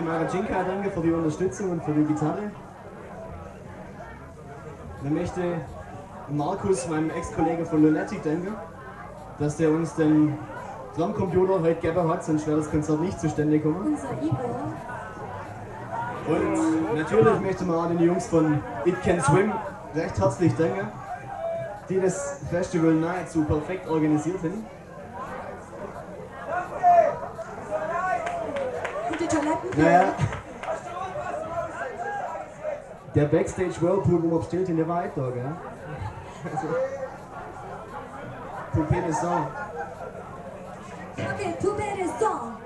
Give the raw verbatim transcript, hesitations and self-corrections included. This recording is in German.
Marajinka danken für die Unterstützung und für die Gitarre. Ich möchte Markus, meinem Ex-Kollegen von Lunatic, danken, dass der uns den Drumcomputer heute gegeben hat, sonst wäre das Konzert nicht zustande gekommen. Unser Igor. Und natürlich möchte man auch den Jungs von It Can Swim recht herzlich danken, die das Festival nahezu perfekt organisiert haben. Und die Toiletten. Naja. Der Backstage Whirlpool, wo man bestellt, in der war da, gell? Also, Poupée de Sang. Okay, Poupée de Sang.